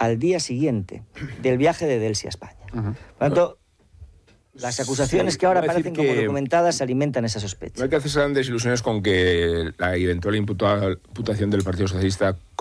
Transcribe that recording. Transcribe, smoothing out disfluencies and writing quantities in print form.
al día siguiente del viaje de Delsi a España. Por lo tanto, las acusaciones que ahora parecen como documentadas alimentan esa sospecha. No hay que hacerse grandes ilusiones con que la eventual imputación del Partido Socialista